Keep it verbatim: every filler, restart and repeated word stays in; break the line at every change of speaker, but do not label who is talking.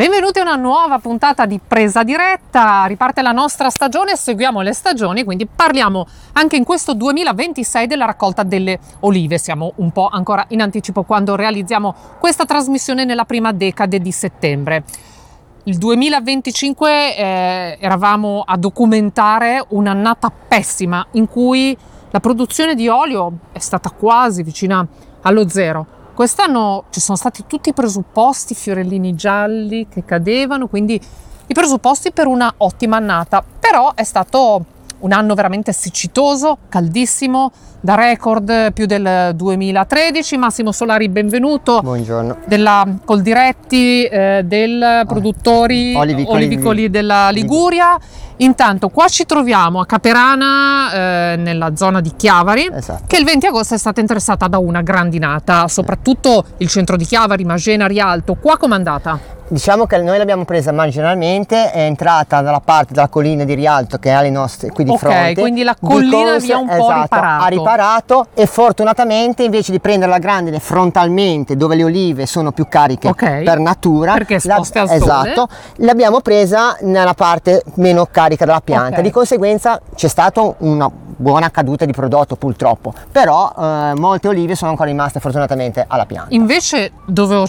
Benvenuti a una nuova puntata di Presa Diretta. Riparte la nostra stagione, seguiamo le stagioni, quindi parliamo anche in questo duemilaventisei della raccolta delle olive. Siamo un po' ancora in anticipo quando realizziamo questa trasmissione nella prima decade di settembre. Il duemilaventicinque eh, eravamo a documentare un'annata pessima in cui la produzione di olio è stata quasi vicina allo zero. Quest'anno ci sono stati tutti i presupposti, fiorellini gialli che cadevano, quindi i presupposti per una ottima annata, però è stato un anno veramente siccitoso, caldissimo, da record più del duemilatredici. Massimo Solari, benvenuto.
Buongiorno.
Della Coldiretti, eh, del produttori
Olivicoli,
olivicoli della Liguria. Intanto qua ci troviamo a Caperana, eh, nella zona di Chiavari,
Esatto.
che il venti agosto è stata interessata da una grandinata, soprattutto il centro di Chiavari, Magena, Rialto. Qua com'è andata?
Diciamo che noi l'abbiamo presa marginalmente, è entrata dalla parte della collina di Rialto che ha le nostre qui di
Ok,
fronte.
quindi la
Di
collina
corsa,
vi ha un po'
esatto,
riparato.
ha riparato e fortunatamente invece di prendere la grandine frontalmente dove le olive sono più cariche
Ok,
per natura,
perché esposte al sole.
esatto, l'abbiamo presa nella parte meno carica della pianta,
Ok.
di conseguenza c'è stata una buona caduta di prodotto purtroppo, però eh, molte olive sono ancora rimaste fortunatamente alla pianta.
Invece dove ho